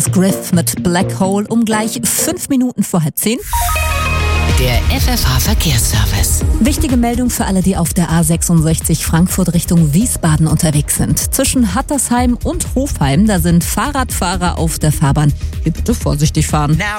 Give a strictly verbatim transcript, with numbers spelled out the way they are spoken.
Griff mit Black Hole um gleich fünf Minuten vor halb zehn. Der F F H-Verkehrsservice. Wichtige Meldung für alle, die auf der A sechsundsechzig Frankfurt Richtung Wiesbaden unterwegs sind. Zwischen Hattersheim und Hofheim, da sind Fahrradfahrer auf der Fahrbahn, die bitte vorsichtig fahren.